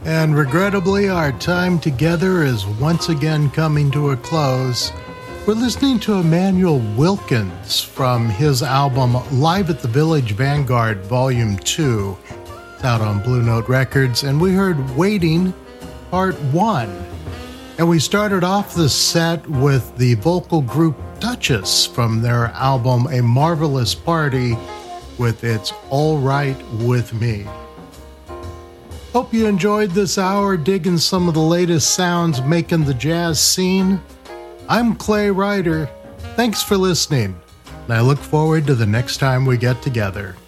And regrettably, our time together is once again coming to a close. We're listening to Emmanuel Wilkins from his album Live at the Village Vanguard Volume 2. It's out on Blue Note Records, and we heard Waiting, Part 1. And we started off the set with the vocal group Duchess from their album A Marvelous Party with It's All Right With Me. Hope you enjoyed this hour digging some of the latest sounds making the jazz scene. I'm Clay Ryder. Thanks for listening, and I look forward to the next time we get together.